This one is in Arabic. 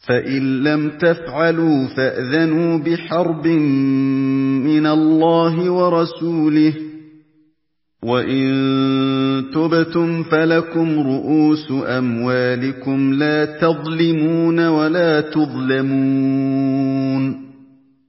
فإن لم تفعلوا فأذنوا بحرب من الله ورسوله، وإن تبتم فلكم رؤوس أموالكم لا تظلمون ولا تظلمون.